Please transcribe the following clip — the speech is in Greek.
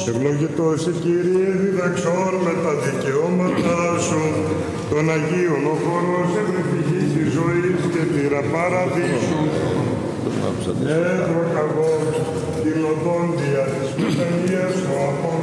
Ευλογητός η Κύριε διδαξών με τα δικαιώματά σου, των Αγίων ο χώρος ευλογής της ζωής και τύρα παραδείσου. Έδρο καγός, την οδόντια της μετανοίας ο